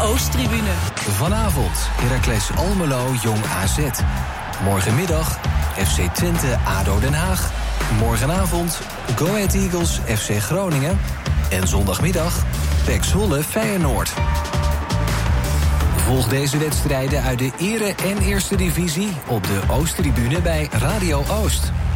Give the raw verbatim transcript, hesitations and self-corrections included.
Oosttribune. Vanavond Heracles Almelo Jong A Z. Morgenmiddag F C Twente A D O Den Haag. Morgenavond Go Ahead Eagles F C Groningen. En zondagmiddag P E C Zwolle Feyenoord. Volg deze wedstrijden uit de Ere- en Eerste Divisie op de Oosttribune bij Radio Oost.